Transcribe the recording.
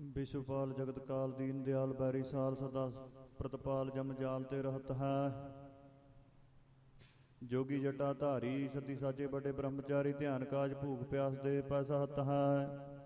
ਵਿਸ਼ਵਪਾਲ ਜਗਤ ਕਾਲ ਦੀਨ ਦਿਆਲ ਬੈਰੀ ਸਾਲ ਸਦਾ ਪ੍ਰਤਪਾਲ ਜਮ ਜਾਲ ਤੇ ਰਹਤ ਹੈ। ਜੋਗੀ ਜਟਾ ਧਾਰੀ ਸਤੀ ਸਾਜੇ ਬੜੇ ਬ੍ਰਹਮਚਾਰੀ ਧਿਆਨ ਕਾਜ ਭੂਖ ਪਿਆਸ ਦੇ ਪੈਸਾ ਹੱਤ ਹੈ।